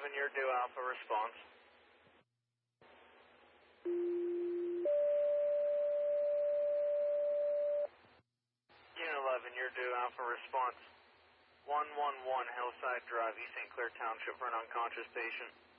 11, you're due Alpha response. Unit 11, you're due Alpha response. 111 Hillside Drive, East St. Clair Township for an unconscious patient.